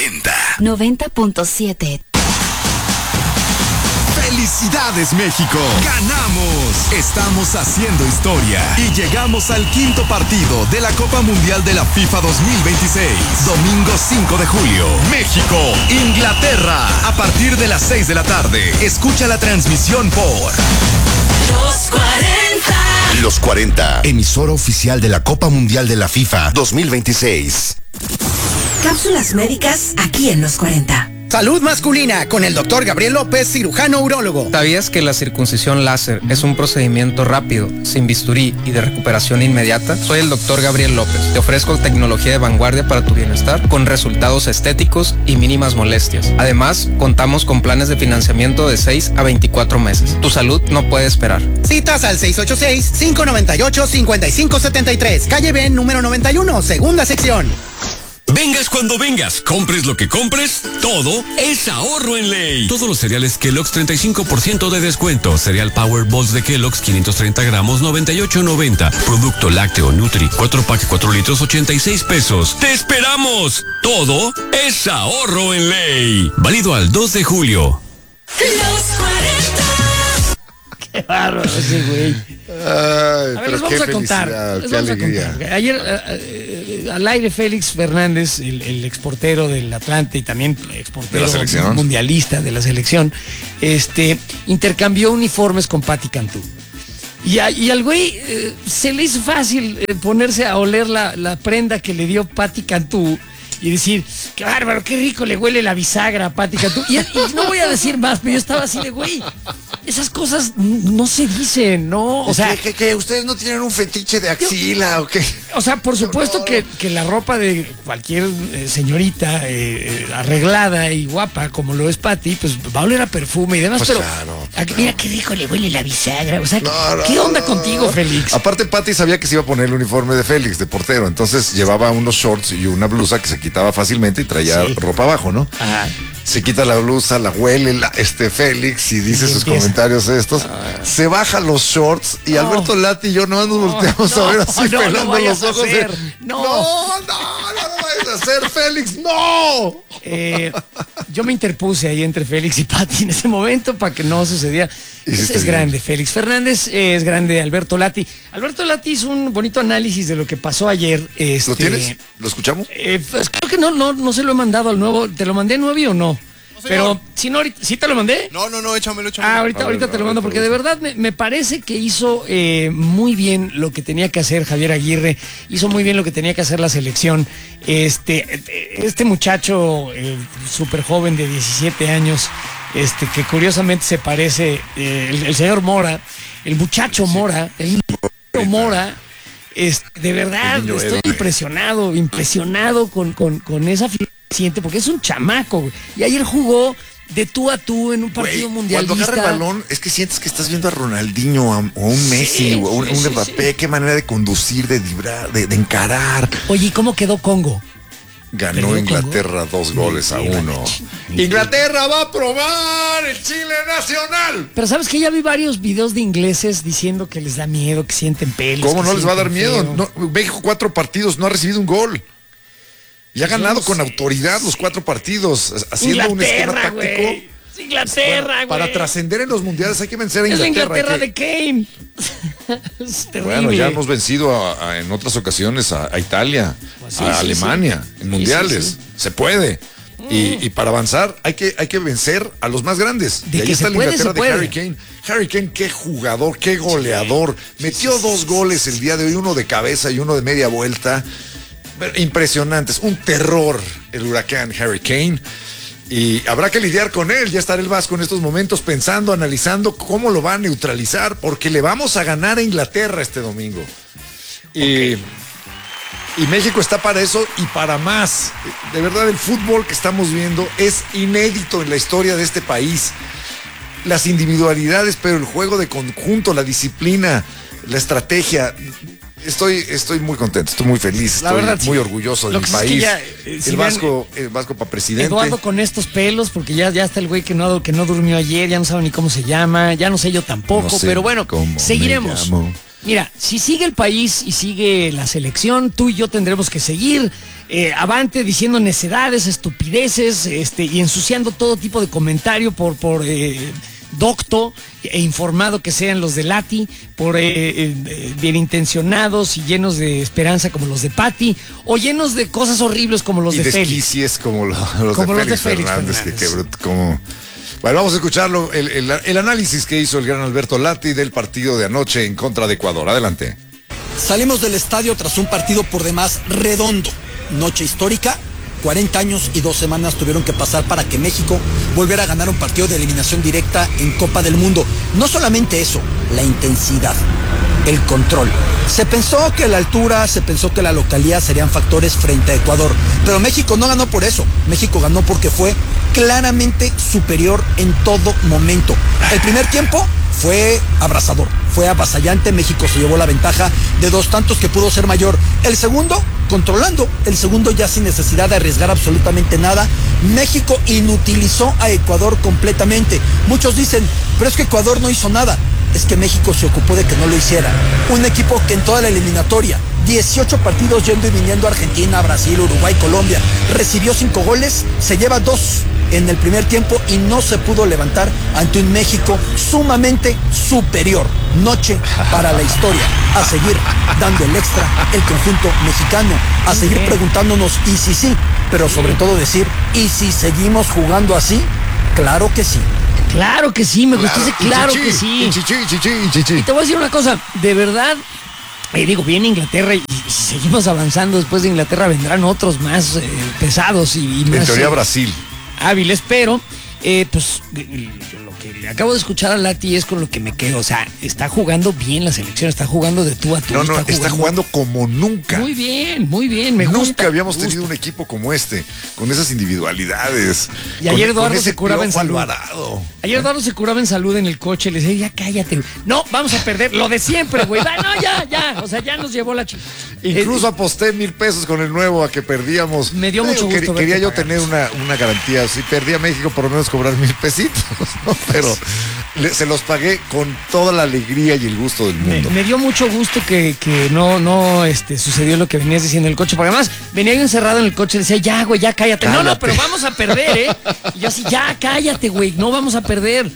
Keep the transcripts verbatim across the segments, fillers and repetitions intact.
cuarenta. noventa punto siete. ¡Felicidades, México! ¡Ganamos! Estamos haciendo historia y llegamos al quinto partido de la Copa Mundial de la FIFA dos mil veintiséis. Domingo cinco de julio. México, Inglaterra. A partir de las seis de la tarde, escucha la transmisión por Los cuarenta. Los cuarenta, emisora oficial de la Copa Mundial de la FIFA dos mil veintiséis. Cápsulas médicas aquí en Los cuarenta. Salud masculina con el doctor Gabriel López, cirujano urólogo. ¿Sabías que la circuncisión láser es un procedimiento rápido, sin bisturí y de recuperación inmediata? Soy el doctor Gabriel López. Te ofrezco tecnología de vanguardia para tu bienestar con resultados estéticos y mínimas molestias. Además, contamos con planes de financiamiento de seis a veinticuatro meses. Tu salud no puede esperar. Citas al seis ocho seis, cinco nueve ocho, cinco cinco siete tres. Calle B, número noventa y uno, segunda sección. Vengas cuando vengas, compres lo que compres, todo es ahorro en ley. Todos los cereales Kellogg's treinta y cinco por ciento de descuento. Cereal Power Balls de Kellogg's quinientos treinta gramos noventa y ocho noventa. Producto lácteo Nutri cuatro pack cuatro litros ochenta y seis pesos. ¡Te esperamos! Todo es ahorro en ley. Válido al dos de julio. Los cuarenta. Qué bárbaro ese güey. Ay, A ver, les vamos a contar. Les qué vamos a alegría. contar. Ayer eh, eh, al aire Félix Fernández, el, el exportero del Atlante y también exportero ¿De la selección? mundialista de la selección, este, intercambió uniformes con Pati Cantú. Y, a, y al güey eh, se le hizo fácil eh, ponerse a oler la, la prenda que le dio Pati Cantú y decir, qué bárbaro, qué rico le huele la bisagra a Pati Cantú. Y, y no voy a decir más, pero yo estaba así de, güey, esas cosas no se dicen, ¿no? O sea, ¿Que, que, que ustedes no tienen un fetiche de axila o qué? O sea, por supuesto que, que la ropa de cualquier eh, señorita eh, arreglada y guapa, como lo es Pati, pues va a oler a perfume y demás, Pues pero claro, a- claro. mira qué rico le huele la bisagra. O sea, No, no, ¿qué onda no. contigo, Félix? Aparte, Pati sabía que se iba a poner el uniforme de Félix, de portero. Entonces llevaba unos shorts y una blusa que se quitaba fácilmente y traía Sí. ropa abajo, ¿no? Ajá. Se quita la blusa, la huele la, este Félix y dice Y sus empieza. comentarios estos. Se baja los shorts y No. Alberto Lati y yo nomás nos volteamos no, a ver así no, no pelando vayas los a ojos. de, hacer. No. no, no, no, no vayas a hacer, Félix, no. Eh, yo me interpuse ahí entre Félix y Pati en ese momento para que no sucediera. Es, Hiciste es bien. grande Félix Fernández, eh, es grande Alberto Lati. Alberto Lati hizo un bonito análisis de lo que pasó ayer. Este, ¿Lo tienes? ¿Lo escuchamos? Eh, pues creo que no, no, no se lo he mandado al nuevo. ¿Te lo mandé nuevo o no? Pero si no, ahorita, ¿sí te lo mandé? No, no, no, échamelo, échamelo. Ah, ahorita, A ver, ahorita a te lo ver, mando, por porque de favor. verdad me, me parece que hizo eh, muy bien lo que tenía que hacer Javier Aguirre, hizo muy bien lo que tenía que hacer la selección. Este, este muchacho eh, súper joven de diecisiete años, este, que curiosamente se parece, eh, el, el señor Mora, el muchacho Mora, el muchacho Mora. Este, de verdad, El niño estoy héroe. impresionado, impresionado con, con, con esa siente, porque es un chamaco, güey. Y ayer jugó de tú a tú en un partido Güey, mundialista. Cuando agarra el balón, es que sientes que estás viendo a Ronaldinho a- o a un Messi Sí, o a un, sí, un sí, Mbappé. sí. Qué manera de conducir, de librar, de, de encarar. Oye, ¿y cómo quedó Congo? Ganó ¿Perdió Inglaterra dos goles a Sí, la uno. leche. Inglaterra va a probar el Chile nacional. Pero sabes que ya vi varios videos de ingleses diciendo que les da miedo, que sienten pelos. ¿Cómo que no les va a dar sienten miedo? feo. No, México cuatro partidos, no ha recibido un gol. Y ha Yo ganado no con sé. autoridad los cuatro partidos, haciendo un esquema Inglaterra, táctico. güey. Es Inglaterra, güey. Para trascender en los mundiales hay que vencer a Es la Inglaterra. Inglaterra hay que- de Kane. Es terrible. Bueno, ya hemos vencido a- a- en otras ocasiones a, a Italia, Pues sí, a sí, Alemania, sí. en Sí, mundiales. sí, sí. Se puede. Y, y para avanzar hay que, hay que vencer a los más grandes. De y ahí que está se la puede, Inglaterra se de puede. Harry Kane. Harry Kane, qué jugador, qué goleador. Metió dos goles el día de hoy, uno de cabeza y uno de media vuelta. Impresionantes, un terror el huracán Harry Kane. Y habrá que lidiar con él. Ya estará el Vasco en estos momentos pensando, analizando cómo lo va a neutralizar, porque le vamos a ganar a Inglaterra este domingo. Y, y México está para eso y para más. De verdad, el fútbol que estamos viendo es inédito en la historia de este país. Las individualidades, pero el juego de conjunto, la disciplina, la estrategia. Estoy, estoy muy contento, estoy muy feliz, La estoy verdad, sí. muy orgulloso de Lo mi que pasa es que país. ya, eh, si el vean, Vasco, el Vasco para presidente. Eduardo con estos pelos, porque ya, ya está el güey que no, que no durmió ayer, ya no sabe ni cómo se llama, ya no sé yo tampoco, No sé pero bueno, cómo seguiremos. me llamo. Mira, si sigue el país y sigue la selección, tú y yo tendremos que seguir eh, avante diciendo necedades, estupideces, este, y ensuciando todo tipo de comentario por, por eh, docto e informado que sean los de Lati, por eh, eh, bien intencionados y llenos de esperanza como los de Pati, o llenos de cosas horribles como los y de Félix. desquiciés como lo- los, Como de, los de Félix Félix Fernández. Fernández. Que, que brut- como... Bueno, vamos a escucharlo, el, el, el análisis que hizo el gran Alberto Lati del partido de anoche en contra de Ecuador. Adelante. Salimos del estadio tras un partido por demás redondo. Noche histórica, cuarenta años y dos semanas tuvieron que pasar para que México volviera a ganar un partido de eliminación directa en Copa del Mundo. No solamente eso, la intensidad, el control. Se pensó que la altura, se pensó que la localidad serían factores frente a Ecuador, pero México no ganó por eso. México ganó porque fue claramente superior en todo momento. El primer tiempo fue abrasador, fue avasallante. México se llevó la ventaja de dos tantos que pudo ser mayor. El segundo, controlando. El segundo ya sin necesidad de arriesgar absolutamente nada. México inutilizó a Ecuador completamente. Muchos dicen, pero es que Ecuador no hizo nada. Es que México se ocupó de que no lo hiciera. Un equipo que en toda la eliminatoria, dieciocho partidos yendo y viniendo a Argentina, Brasil, Uruguay, Colombia, recibió cinco goles, se lleva dos en el primer tiempo y no se pudo levantar ante un México sumamente superior. Noche para la historia. A seguir dando el extra el conjunto mexicano. A seguir preguntándonos, ¿y si sí? Pero sobre todo decir, ¿y si seguimos jugando así? Claro que sí. Claro que sí, me gustó ese claro y chichi, que sí. y chichi, y chichi, y chichi. Y te voy a decir una cosa, de verdad, eh, digo, viene Inglaterra y, y si seguimos avanzando después de Inglaterra vendrán otros más eh, pesados y, y más En teoría eh, Brasil. hábiles, pero eh, pues eh, lo que le acabo de escuchar a Lati es con lo que me quedo. O sea, está jugando bien la selección, está jugando de tú a tú. No, no, está jugando como nunca. Muy bien, muy bien, me Nunca gusta. habíamos me tenido gusta. un equipo como este, con esas individualidades. Y ayer con, Eduardo con ese se curaba en Piojo salud. Alvarado. Ayer Eduardo se curaba en salud en el coche, le decía, ya cállate. güey. No, vamos a perder, lo de siempre, güey. Va, No, ya, ya. O sea, ya nos llevó la chica. Incluso aposté mil pesos con el nuevo a que perdíamos. Me dio mucho Quer- gusto verte Quería yo pagar. tener una, una garantía. Si perdía México, por lo menos cobrar mil pesitos, ¿no? Pero le- se los pagué con toda la alegría y el gusto del Me, mundo. me dio mucho gusto que, que no, no este, sucedió lo que venías diciendo en el coche, porque además venía yo encerrado en el coche y decía, ya, güey, ya cállate. No, no, Cállate. pero vamos a perder, ¿eh? Y yo así, ya, cállate, güey, no vamos a perder.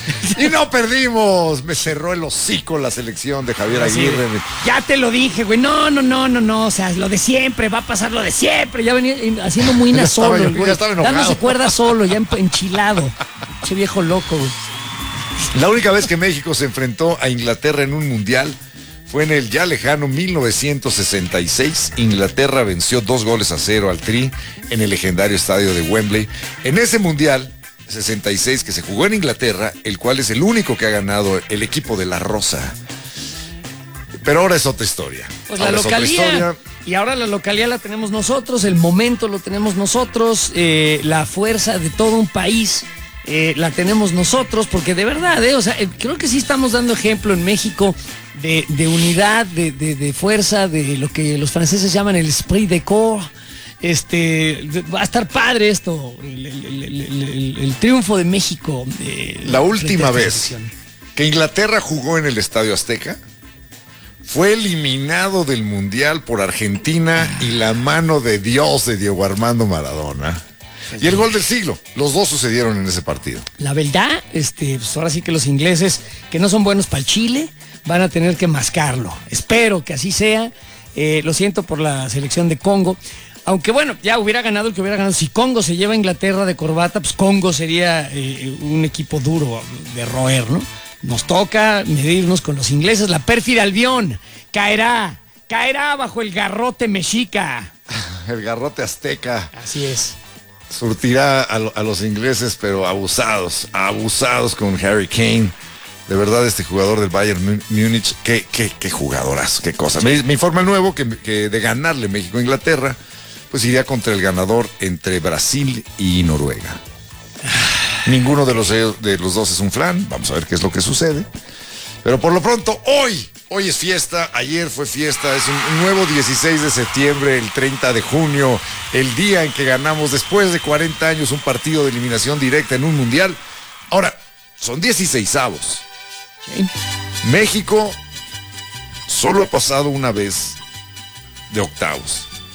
Y no perdimos. Me cerró el hocico la selección de Javier Así, Aguirre. ya te lo dije, güey, no, no, no, no, no, o sea, lo de siempre, va a pasar lo de siempre. Ya venía eh, haciendo muy Ya estaba solo, yo- el güey, ya estaba enojado. dándose cuerda solo, ya emp- enchilado. Che viejo loco, güey. La única vez que México se enfrentó a Inglaterra en un mundial fue en el ya lejano mil novecientos sesenta y seis. Inglaterra venció dos goles a cero al Tri en el legendario estadio de Wembley. En ese mundial sesenta y seis que se jugó en Inglaterra, el cual es el único que ha ganado el equipo de la Rosa. Pero ahora es otra historia. Pues la Ahora es otra localía. historia. Y ahora la localidad la tenemos nosotros, el momento lo tenemos nosotros, eh, la fuerza de todo un país eh, la tenemos nosotros, porque de verdad, eh, o sea, eh, creo que sí estamos dando ejemplo en México de, de unidad, de, de, de fuerza, de lo que los franceses llaman el esprit de corps. Este, de- va a estar padre esto, el, el- el- el- el- el triunfo de México. eh, La frente a última esta vez selección. que Inglaterra jugó en el Estadio Azteca fue eliminado del Mundial por Argentina y la mano de Dios de Diego Armando Maradona. Y el gol del siglo. Los dos sucedieron en ese partido. La verdad, este, pues ahora sí que los ingleses, que no son buenos para el Chile, van a tener que mascarlo. Espero que así sea. Eh, lo siento por la selección de Congo. Aunque bueno, ya hubiera ganado el que hubiera ganado. Si Congo se lleva a Inglaterra de corbata, pues Congo sería eh, un equipo duro de roer, ¿no? Nos toca medirnos con los ingleses. La pérfida Albión caerá, caerá bajo el garrote mexica. El garrote azteca Así es. surtirá a, lo- a los ingleses, pero abusados, abusados con Harry Kane. De verdad, este jugador del Bayern Mu- Múnich, qué, qué, qué jugadorazo, qué cosa. Me, me informa el nuevo que, que de ganarle México a Inglaterra, pues iría contra el ganador entre Brasil y Noruega. Ninguno de los, de los dos es un flan, vamos a ver qué es lo que sucede. Pero por lo pronto, hoy, hoy es fiesta, ayer fue fiesta, es un, un nuevo dieciséis de septiembre, el treinta de junio, el día en que ganamos después de cuarenta años un partido de eliminación directa en un mundial. Ahora, son dieciseisavos. Sí. México solo ha pasado una vez de octavos.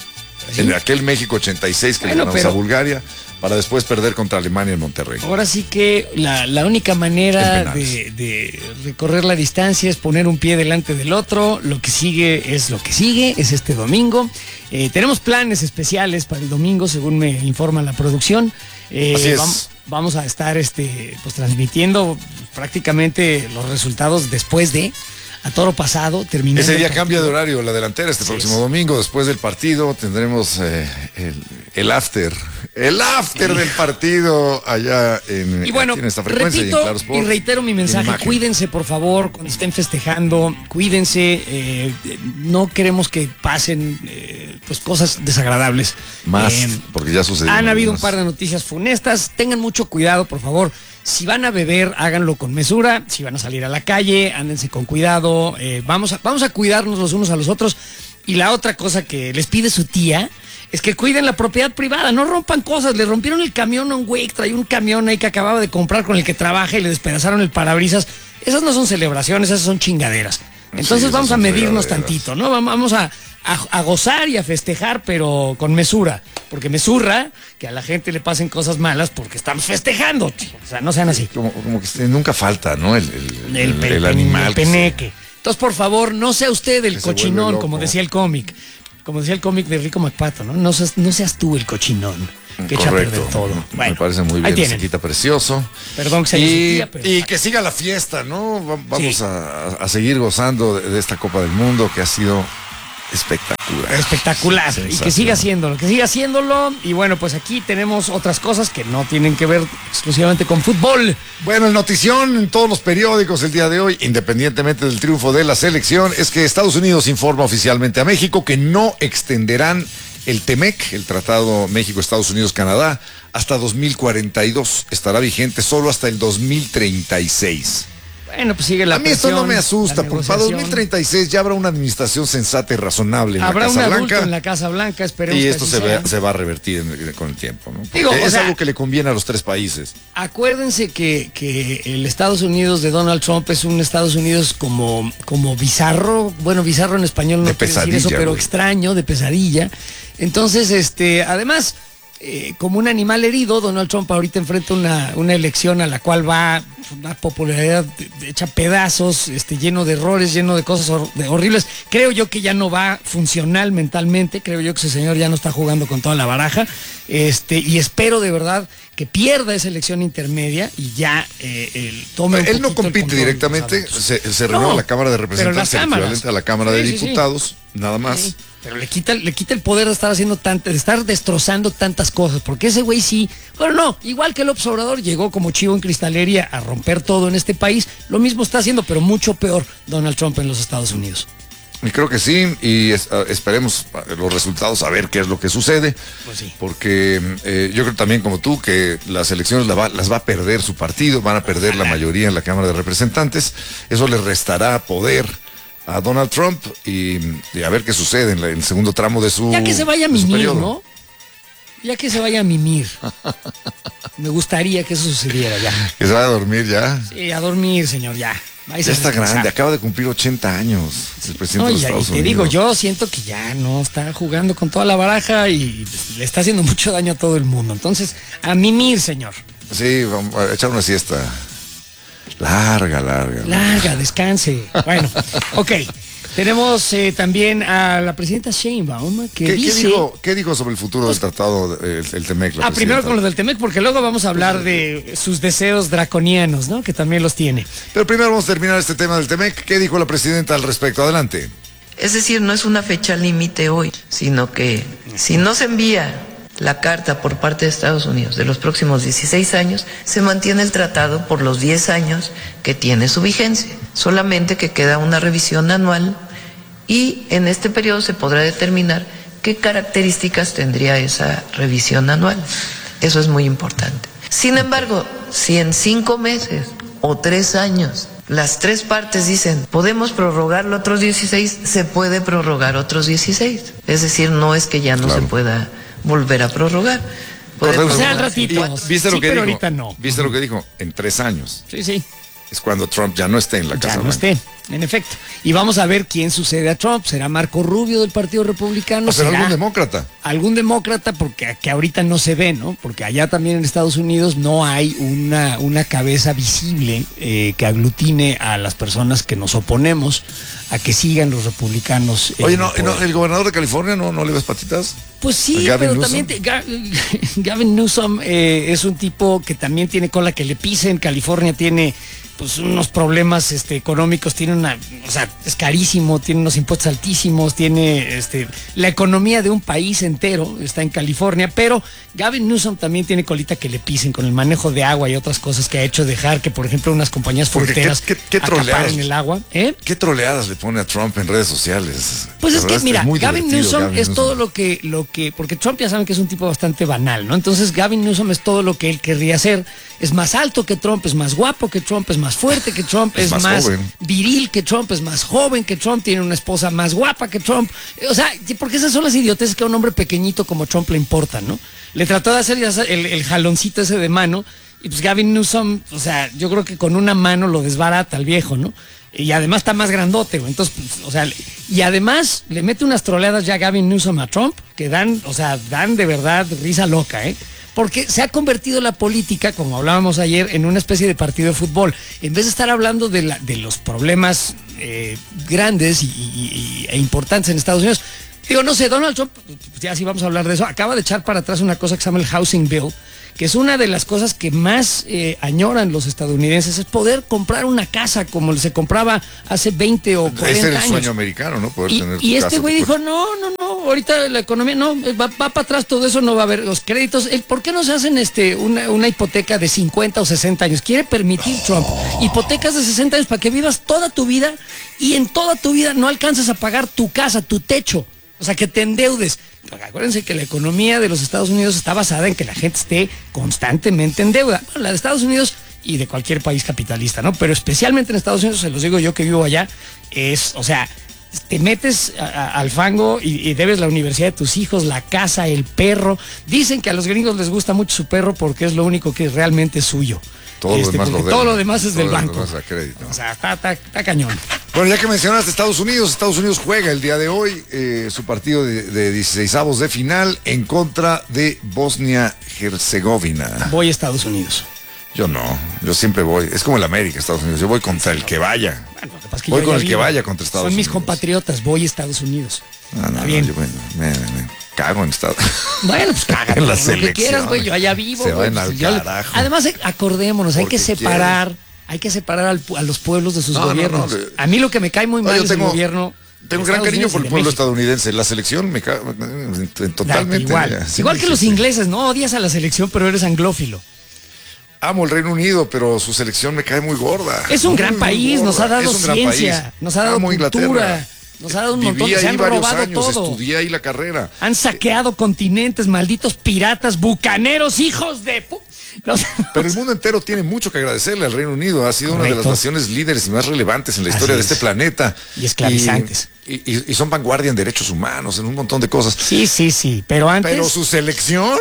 ¿sí? En aquel México ochenta y seis que bueno, le ganamos pero... a Bulgaria, para después perder contra Alemania en Monterrey. Ahora sí que la, la única manera de, de recorrer la distancia es poner un pie delante del otro. Lo que sigue es lo que sigue, es este domingo. Eh, tenemos planes especiales para el domingo, según me informa la producción. Eh, Así es. Vamos, vamos a estar este, pues, transmitiendo prácticamente los resultados después de... a toro pasado, terminando. Ese día cambia de horario la delantera este sí próximo es. domingo. Después del partido tendremos eh, el, el after. El after sí. del partido allá en, y bueno, aquí en esta frecuencia repito, y en Claro Sport. Y reitero mi mensaje, cuídense por favor cuando estén festejando, cuídense, eh, no queremos que pasen eh, pues cosas desagradables. Más, eh, porque ya sucedió. Han habido un par de noticias funestas, tengan mucho cuidado por favor. Si van a beber, háganlo con mesura. Si van a salir a la calle, ándense con cuidado. Eh, vamos, a, vamos a cuidarnos los unos a los otros. Y la otra cosa que les pide su tía es que cuiden la propiedad privada. No rompan cosas. Le rompieron el camión a un güey que traía un camión ahí que acababa de comprar con el que trabaja y le despedazaron el parabrisas. Esas no son celebraciones, esas son chingaderas. Entonces sí, vamos a medirnos tantito, ¿no? Vamos a, a, a gozar y a festejar, pero con mesura. Porque me zurra que a la gente le pasen cosas malas porque estamos festejando, tío. O sea, no sean así. Como, como que nunca falta, ¿no? El, el, el, el, el animal. El peneque. Entonces, por favor, no sea usted el cochinón, como decía el cómic. Como decía el cómic de Rico McPato, ¿no? No seas, no seas tú el cochinón. Que echa a perder todo. Bueno, me parece muy bien, se quita precioso. Perdón que se y, tía, pero... y que siga la fiesta, ¿no? Vamos sí. a, a seguir gozando de, de esta Copa del Mundo que ha sido espectacular. Espectacular. Y que siga haciéndolo, que siga haciéndolo. Y bueno, pues aquí tenemos otras cosas que no tienen que ver exclusivamente con fútbol. Bueno, el notición en todos los periódicos el día de hoy, independientemente del triunfo de la selección, es que Estados Unidos informa oficialmente a México que no extenderán el TEMEC, el Tratado México-Estados Unidos-Canadá, hasta dos mil cuarenta y dos. Estará vigente solo hasta el dos mil treinta y seis. Bueno, pues sigue la A mí presión, esto no me asusta, porque para dos mil treinta y seis ya habrá una administración sensata y razonable en habrá la Casa un Blanca. adulto en la Casa Blanca, esperemos y esto que se, sea. ve, se va a revertir en, con el tiempo, ¿no? Digo, es sea, algo que le conviene a los tres países. Acuérdense que, que el Estados Unidos de Donald Trump es un Estados Unidos como, como bizarro, bueno, bizarro en español no de quiere pesadilla, decir eso, pero güey. extraño, de pesadilla. Entonces, este, además, eh, como un animal herido, Donald Trump ahorita enfrenta una, una elección a la cual va una popularidad hecha pedazos, este, lleno de errores, lleno de cosas hor de horribles. Creo yo que ya no va funcional mentalmente, creo yo que ese señor ya no está jugando con toda la baraja, este, y espero de verdad que pierda esa elección intermedia y ya eh, él tome un Él no el compite directamente, se, se reunió no, a la Cámara de Representantes, el equivalente a la Cámara sí, de Diputados, sí, sí. nada más. Sí. Pero le quita, le quita el poder de estar haciendo tanto, de estar destrozando tantas cosas, porque ese güey sí, bueno no, igual que el López Obrador llegó como chivo en cristalería a romper todo en este país, lo mismo está haciendo, pero mucho peor Donald Trump en los Estados Unidos. Y creo que sí, y es, uh, esperemos los resultados, a ver qué es lo que sucede, pues sí. porque eh, yo creo también como tú que las elecciones la va, las va a perder su partido, van a perder la mayoría en la Cámara de Representantes, eso le restará poder a Donald Trump y, y a ver qué sucede en, la, en el segundo tramo de su Ya que se vaya a mimir, ¿no? Ya que se vaya a mimir. Me gustaría que eso sucediera ya. Que se vaya a dormir ya. Sí, a dormir, señor, ya. Ya está grande, acaba de cumplir ochenta años el presidente no, de los ya, Estados y te Unidos. digo, yo siento que ya no está jugando con toda la baraja y le está haciendo mucho daño a todo el mundo. Entonces, a mimir, señor. Sí, vamos a echar una siesta. Larga, larga. Larga, descanse. Bueno, ok. Tenemos eh, también a la presidenta Sheinbaum que ¿Qué, dice... ¿qué, dijo, ¿Qué dijo sobre el futuro del tratado, el, el TEMEC? Ah, primero con lo del TEMEC, porque luego vamos a hablar de sus deseos draconianos, ¿no? Que también los tiene. Pero primero vamos a terminar este tema del TEMEC. ¿Qué dijo la presidenta al respecto? Adelante. Es decir, no es una fecha límite hoy, sino que si no se envía la carta por parte de Estados Unidos de los próximos dieciséis años, se mantiene el tratado por los diez años que tiene su vigencia. Solamente que queda una revisión anual y en este periodo se podrá determinar qué características tendría esa revisión anual. Eso es muy importante. Sin embargo, si en cinco meses o tres años las tres partes dicen, podemos prorrogarlo otros dieciséis, se puede prorrogar otros dieciséis. Es decir, no es que ya no claro. se pueda volver a prorrogar. O sea, al ratito. ¿Viste sí, lo que pero dijo? ahorita no. ¿Viste lo que dijo? En tres años. Sí, sí. es cuando Trump ya no esté en la Casa Ya no Blanca. esté, en efecto. Y vamos a ver quién sucede a Trump. ¿Será Marco Rubio del Partido Republicano? ¿O será algún demócrata? Algún demócrata, porque que ahorita no se ve, ¿no? Porque allá también en Estados Unidos no hay una, una cabeza visible eh, que aglutine a las personas que nos oponemos a que sigan los republicanos. Oye, en no, el no, poder. el gobernador de California no, no le ves patitas. Pues sí, Gavin pero Newsom. también te- Ga- Gavin Newsom eh, es un tipo que también tiene cola que le pisen. California tiene pues unos problemas este, económicos, tiene una, o sea, es carísimo, tiene unos impuestos altísimos, tiene este, la economía de un país entero está en California, pero Gavin Newsom también tiene colita que le pisen con el manejo de agua y otras cosas que ha hecho dejar que, por ejemplo, unas compañías Porque fruteras qué- qué- qué acaparen troleadas. el agua. ¿Eh? ¿Qué troleadas le pone a Trump en redes sociales? Pues La es que, verdad mira, muy Gavin divertido, Newsom Gavin es Newsom. todo lo que, lo que, porque Trump ya saben que es un tipo bastante banal, ¿no? Entonces Gavin Newsom es todo lo que él querría ser. Es más alto que Trump, es más guapo que Trump, es más fuerte que Trump, Es es, más más, joven. viril que Trump, es más joven que Trump, tiene una esposa más guapa que Trump. O sea, porque esas son las idioteces que a un hombre pequeñito como Trump le importan, ¿no? Le trató de hacer ya sabes, el, el jaloncito ese de mano, y pues Gavin Newsom, o sea, yo creo que con una mano lo desbarata al viejo, ¿no? Y además está más grandote, güey. Entonces, pues, o sea, y además le mete unas troleadas ya Gavin Newsom a Trump que dan, o sea, dan de verdad risa loca, ¿eh? Porque se ha convertido la política, como hablábamos ayer, en una especie de partido de fútbol. En vez de estar hablando de, la, de los problemas eh, grandes y, y- y- e importantes en Estados Unidos, digo, no sé, Donald Trump, ya sí vamos a hablar de eso, acaba de echar para atrás una cosa que se llama el Housing Bill, que es una de las cosas que más eh, añoran los estadounidenses, es poder comprar una casa como se compraba hace veinte o cuarenta Ese es el años. sueño americano, ¿no? Poder Y, tener tu y casa, este tu güey coche. dijo, no, no, no, ahorita la economía, no, va, va para atrás todo eso, no va a haber los créditos. El, ¿Por qué no se hacen este una, una hipoteca de cincuenta o sesenta años? Quiere permitir Trump hipotecas de sesenta años para que vivas toda tu vida y en toda tu vida no alcances a pagar tu casa, tu techo. O sea, que te endeudes. Porque acuérdense que la economía de los Estados Unidos está basada en que la gente esté constantemente en deuda. Bueno, la de Estados Unidos y de cualquier país capitalista, ¿no? Pero especialmente en Estados Unidos, se los digo yo que vivo allá, es, o sea, te metes a- a- al fango y, y debes la universidad de tus hijos, la casa, el perro. Dicen que a los gringos les gusta mucho su perro porque es lo único que realmente es suyo. Todo lo Este, demás lo porque deben. todo lo demás es Todo del lo banco. demás a crédito. O sea, está, está, está cañón. Bueno, ya que mencionaste Estados Unidos, Estados Unidos juega el día de hoy eh, su partido de, de dieciseisavos de final en contra de Bosnia-Herzegovina. Voy a Estados Unidos. Yo no, yo siempre voy. Es como el América, Estados Unidos. Yo voy contra el que vaya. Bueno, lo que pasa es que Voy yo con ya el que vivo. vaya contra Estados Son mis Unidos. compatriotas, voy a Estados Unidos. No, no, Está no, bien. yo me, me- me cago en Estados Bueno, pues cágate, En la lo que selección. quieras, güey, yo allá vivo. Se güey, van al pues, yo- carajo. Además, eh, acordémonos, hay Porque que separar, hay que separar al pu- a los pueblos de sus No, no, gobiernos. no, a mí lo que me cae muy No, mal yo es tengo- el gobierno. Tengo de gran Estados cariño Unidos por y el de pueblo México. estadounidense. La selección me cago totalmente. Igual, ya, sí, igual que sí, los sí. ingleses, ¿no? Odias a la selección, pero eres anglófilo. Amo el Reino Unido, pero su selección me cae muy gorda. Es un Muy, gran muy país, nos gorda. ha dado Es un gran ciencia, país. nos ha dado Amo cultura, Inglaterra. nos ha dado un Viví montón, se ahí han varios robado años, todo. estudié ahí la carrera. Han saqueado continentes, malditos piratas, bucaneros, hijos de... pu- No sé. Pero el mundo entero tiene mucho que agradecerle al Reino Unido. Ha sido una de las Correcto. naciones líderes y más relevantes en la Así historia de es. este planeta. Y esclavizantes. Y, y- y son vanguardia en derechos humanos, en un montón de cosas. Sí, sí, sí, pero antes... Pero su selección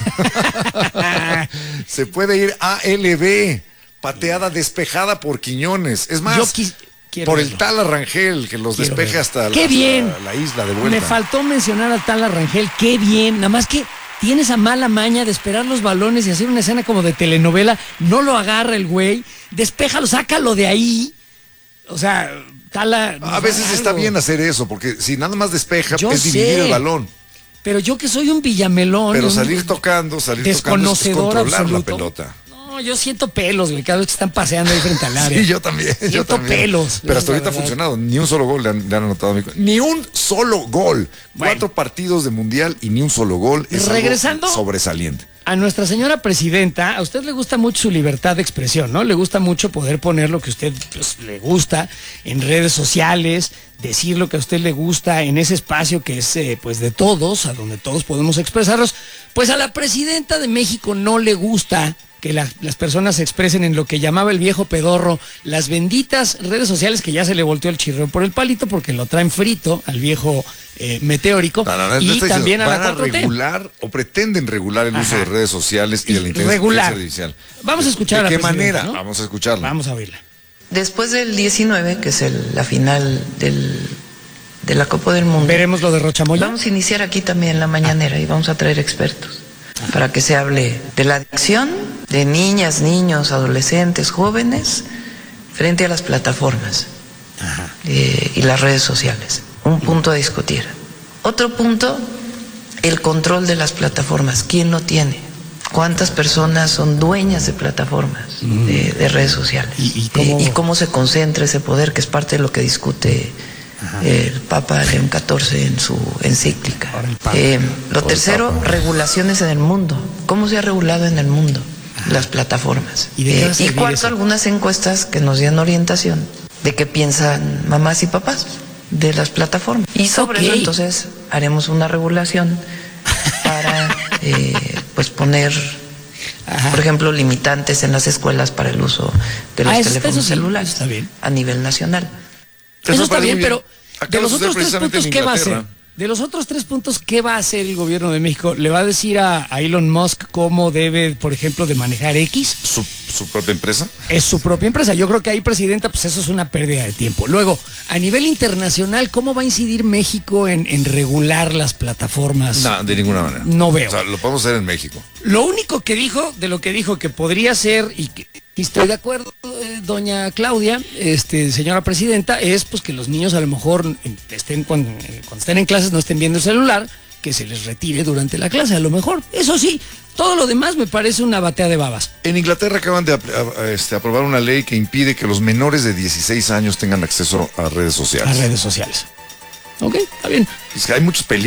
se puede ir a L B, pateada despejada por Quiñones. Es más, Yo quis- quiero por el verlo. tal Arrangel que los Quiero despeje verlo. hasta, ¡Qué la, bien! hasta la isla de vuelta. Me faltó mencionar al tal Arrangel, qué bien, nada más que tiene esa mala maña de esperar los balones y hacer una escena como de telenovela, no lo agarra el güey, despéjalo, sácalo de ahí. O sea, Tala... A veces está bien hacer eso, porque si nada más despeja, Yo es dividir sé. el balón. Pero yo que soy un villamelón... Pero un- salir tocando, salir tocando es desconocedor controlar absoluto. la pelota. No, yo siento pelos, güey, cada vez que están paseando ahí frente al área. Sí, yo también. yo Siento también. pelos. Pero hasta la ahorita ha verdad. funcionado. Ni un solo gol le han, le han anotado a mi... Ni un solo gol. Bueno. Cuatro partidos de mundial y ni un solo gol. Es algo Regresando- sobresaliente. A nuestra señora presidenta, a usted le gusta mucho su libertad de expresión, ¿no? Le gusta mucho poder poner lo que a usted pues, le gusta en redes sociales, decir lo que a usted le gusta en ese espacio que es eh, pues de todos, a donde todos podemos expresarnos. Pues a la presidenta de México no le gusta que la- las personas se expresen en lo que llamaba el viejo pedorro, las benditas redes sociales, que ya se le volteó el chirrión por el palito porque lo traen frito al viejo eh, meteórico, No, no, no, y no estoy también diciendo, a la van a cuatro T. regular o pretenden regular el uso Ajá. de redes sociales y de la inteligencia Regular. artificial. Vamos a escuchar a ¿De la qué presidenta, manera? ¿no? Vamos a escucharla. Vamos a oírla. Después del diecinueve, que es el, la final del, de la Copa del Mundo. ¿Veremos lo de Rochamoya? Vamos a iniciar aquí también la mañanera y vamos a traer expertos para que se hable de la adicción de niñas, niños, adolescentes, jóvenes frente a las plataformas eh, y las redes sociales. Un punto a discutir. Otro punto, el control de las plataformas. ¿Quién lo tiene? ¿Cuántas personas son dueñas de plataformas, mm. de, de redes sociales? ¿Y, y, cómo... Eh, ¿Y cómo se concentra ese poder, que es parte de lo que discute eh, el Papa León catorce en su encíclica? Eh, lo tercero, regulaciones en el mundo. ¿Cómo se ha regulado en el mundo Ajá. las plataformas? ¿Y, eh, y cuarto, eso? algunas encuestas que nos dieron orientación de qué piensan mamás y papás de las plataformas. Y sobre okay. eso entonces haremos una regulación para eh, pues poner, Ajá. por ejemplo, limitantes en las escuelas para el uso de los ah, teléfonos eso sí, celulares está bien. a nivel nacional. Eso, eso está bien, bien, pero Acabas de los otros tres puntos, ¿qué va a hacer? Inglaterra. De los otros tres puntos, ¿qué va a hacer el gobierno de México? ¿Le va a decir a, a Elon Musk cómo debe, por ejemplo, de manejar X? ¿Su, su propia empresa? Es su propia empresa. Yo creo que ahí, presidenta, pues eso es una pérdida de tiempo. Luego, a nivel internacional, ¿cómo va a incidir México en, en regular las plataformas? No, de ninguna manera. No veo. O sea, lo podemos hacer en México. Lo único que dijo, de lo que dijo que podría ser, y que y estoy de acuerdo, eh, doña Claudia, este, señora presidenta, es pues que los niños a lo mejor estén cuando, cuando estén en clases no estén viendo el celular, que se les retire durante la clase, a lo mejor. Eso sí, todo lo demás me parece una batea de babas. En Inglaterra acaban de este, aprobar una ley que impide que los menores de dieciséis años tengan acceso a redes sociales. A redes sociales. Ok, está bien. Es que hay muchos peligros.